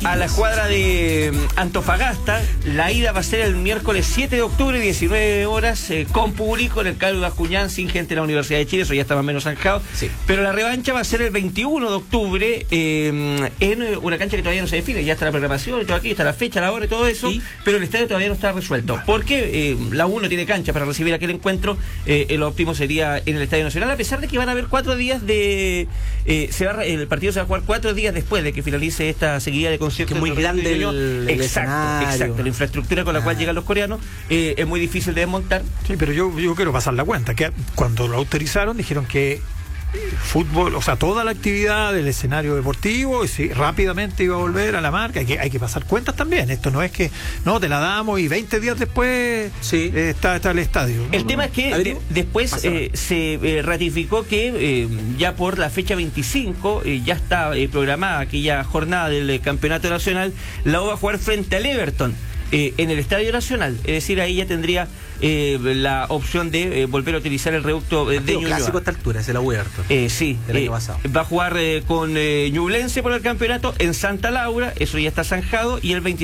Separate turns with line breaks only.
a la escuadra de Antofagasta. La ida va a ser el miércoles 7 de octubre, 19 horas, con público en el Carlos Bascuñán, sin gente de la Universidad de Chile, eso ya está más o menos zanjado. Sí. Pero la revancha va a ser el 21 de octubre en una cancha que todavía no se define, ya está la programación y todo aquí, está la fecha, la hora y todo eso, ¿sí? Pero el estadio todavía no está resuelto. Porque la U no tiene cancha para recibir aquel encuentro, el óptimo sería en el Estadio Nacional, a pesar de que van a haber 4 días de... el partido se va a jugar 4 días después de que finalice esta seguida de conciertos.
Que es muy grande el escenario.
Exacto, la infraestructura con la cual llegan los coreanos es muy difícil de desmontar.
Sí, pero yo quiero pasar la cuenta, que cuando lo autorizaron dijeron que fútbol, o sea, toda la actividad del escenario deportivo rápidamente iba a volver a la marca. Hay que pasar cuentas también. Esto no es que no te la damos y 20 días después está el estadio.
El tema es que después se ratificó que ya por la fecha 25 ya está programada aquella jornada del campeonato nacional. La U va a jugar frente al Everton en el Estadio Nacional, es decir, ahí ya tendría la opción de volver a utilizar el reducto de Ñuñoa.
Clásico a esta altura, es el Everton.
Sí,
del año pasado.
Va a jugar con Ñublense por el campeonato en Santa Laura, eso ya está zanjado, y el 25